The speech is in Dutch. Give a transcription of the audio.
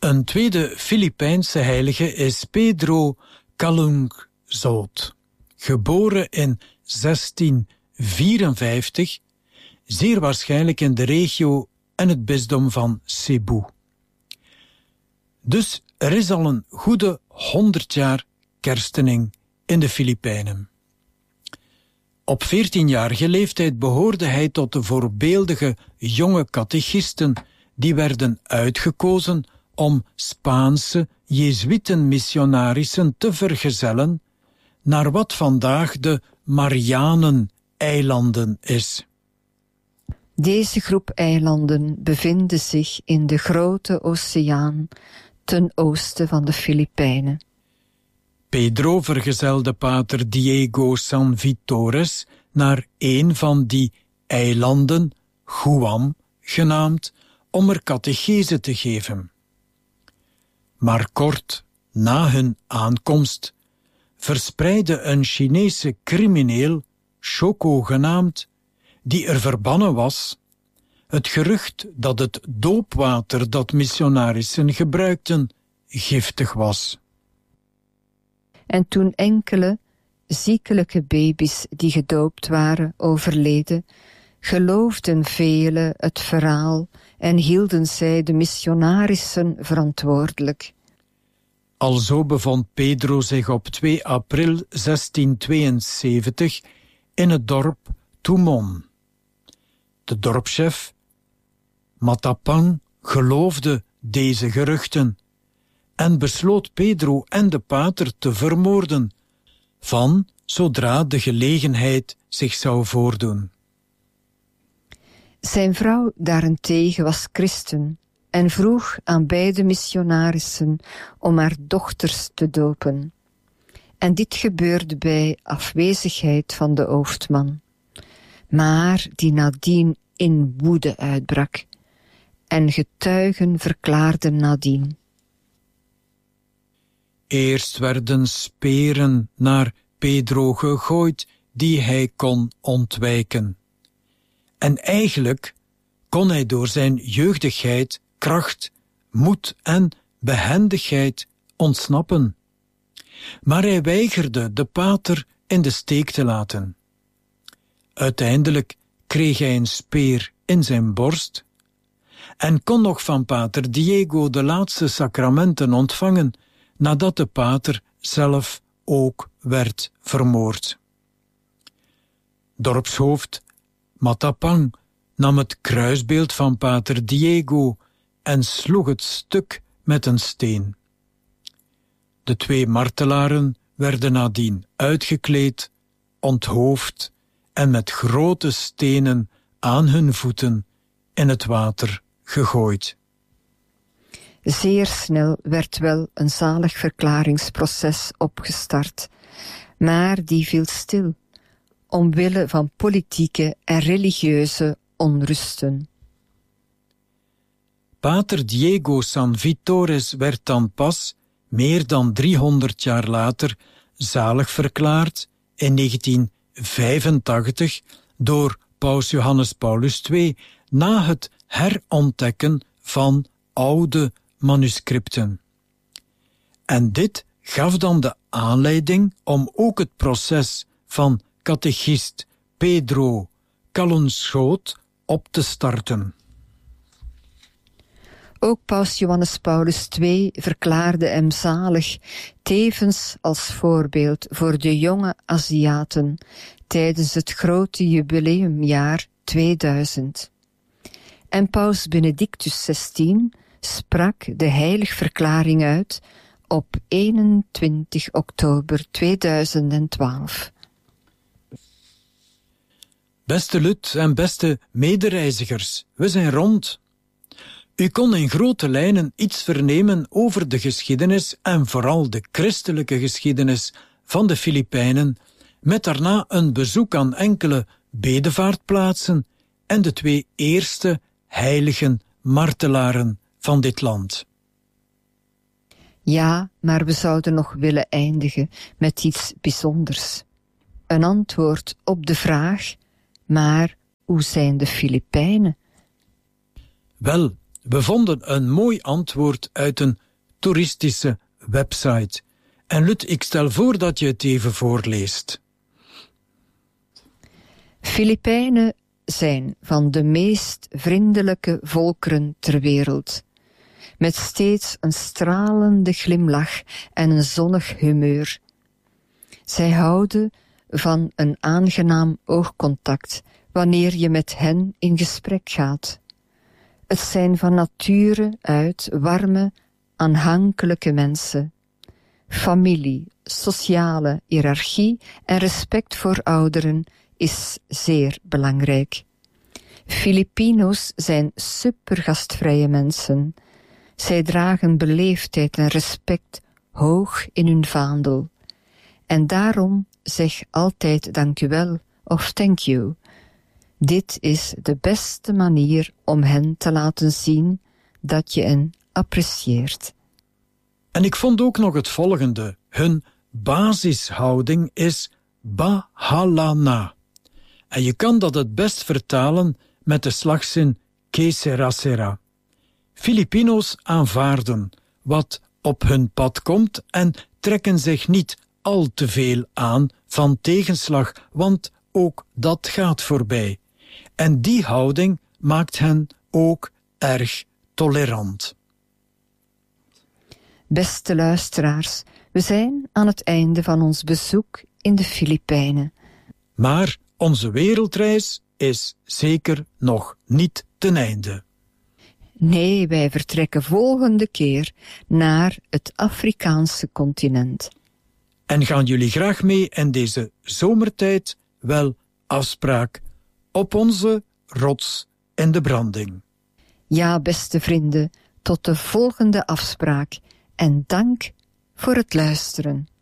Een tweede Filipijnse heilige is Pedro Calungsod, geboren in 1654, zeer waarschijnlijk in de regio en het bisdom van Cebu. Dus er is al een goede 100 jaar kerstening in de Filipijnen. Op 14-jarige leeftijd behoorde hij tot de voorbeeldige jonge catechisten die werden uitgekozen om Spaanse Jezuïten-missionarissen te vergezellen naar wat vandaag de Marianen-eilanden is. Deze groep eilanden bevinden zich in de Grote Oceaan ten oosten van de Filipijnen. Pedro vergezelde pater Diego San Vitores naar een van die eilanden, Guam genaamd, om er catechese te geven. Maar kort na hun aankomst verspreidde een Chinese crimineel, Choco genaamd, die er verbannen was, het gerucht dat het doopwater dat missionarissen gebruikten giftig was. En toen enkele ziekelijke baby's die gedoopt waren overleden, geloofden velen het verhaal en hielden zij de missionarissen verantwoordelijk. Alzo bevond Pedro zich op 2 april 1672 in het dorp Tumon. De dorpschef, Matapang, geloofde deze geruchten en besloot Pedro en de pater te vermoorden, zodra de gelegenheid zich zou voordoen. Zijn vrouw daarentegen was christen en vroeg aan beide missionarissen om haar dochters te dopen. En dit gebeurde bij afwezigheid van de hoofdman, maar die nadien in woede uitbrak, en getuigen verklaarden nadien. Eerst werden speren naar Pedro gegooid die hij kon ontwijken. En eigenlijk kon hij door zijn jeugdigheid, kracht, moed en behendigheid ontsnappen. Maar hij weigerde de pater in de steek te laten. Uiteindelijk kreeg hij een speer in zijn borst en kon nog van pater Diego de laatste sacramenten ontvangen nadat de pater zelf ook werd vermoord. Dorpshoofd Matapang nam het kruisbeeld van pater Diego en sloeg het stuk met een steen. De 2 martelaren werden nadien uitgekleed, onthoofd en met grote stenen aan hun voeten in het water gegooid. Zeer snel werd wel een zaligverklaringsproces opgestart, maar die viel stil, omwille van politieke en religieuze onrusten. Pater Diego San Vitores werd dan pas, meer dan 300 jaar later, zalig verklaard in 1985 door paus Johannes Paulus II na het herontdekken van oude manuscripten. En dit gaf dan de aanleiding om ook het proces van catechist Pedro Calungsod op te starten. Ook paus Johannes Paulus II verklaarde hem zalig, tevens als voorbeeld voor de jonge Aziaten tijdens het grote jubileumjaar 2000. En paus Benedictus XVI sprak de heiligverklaring uit op 21 oktober 2012. Beste Lut en beste medereizigers, we zijn rond. U kon in grote lijnen iets vernemen over de geschiedenis en vooral de christelijke geschiedenis van de Filipijnen, met daarna een bezoek aan enkele bedevaartplaatsen en de 2 eerste heiligen martelaren van dit land. Ja, maar we zouden nog willen eindigen met iets bijzonders. Een antwoord op de vraag, maar hoe zijn de Filipijnen? Wel, We vonden een mooi antwoord uit een toeristische website. En Lut, ik stel voor dat je het even voorleest. Filipijnen zijn van de meest vriendelijke volkeren ter wereld, met steeds een stralende glimlach en een zonnig humeur. Zij houden van een aangenaam oogcontact wanneer je met hen in gesprek gaat. Het zijn van nature uit warme, aanhankelijke mensen. Familie, sociale hiërarchie en respect voor ouderen is zeer belangrijk. Filipino's zijn supergastvrije mensen. Zij dragen beleefdheid en respect hoog in hun vaandel. En daarom zeg altijd dank u wel of thank you. Dit is de beste manier om hen te laten zien dat je hen apprecieert. En ik vond ook nog het volgende. Hun basishouding is bahalana. En je kan dat het best vertalen met de slagzin que sera sera. Filipino's aanvaarden wat op hun pad komt en trekken zich niet al te veel aan van tegenslag, want ook dat gaat voorbij. En die houding maakt hen ook erg tolerant. Beste luisteraars, we zijn aan het einde van ons bezoek in de Filipijnen. Maar onze wereldreis is zeker nog niet ten einde. Nee, wij vertrekken volgende keer naar het Afrikaanse continent. En gaan jullie graag mee in deze zomertijd? Wel, afspraak op onze rots in de branding. Ja, beste vrienden, tot de volgende afspraak en dank voor het luisteren.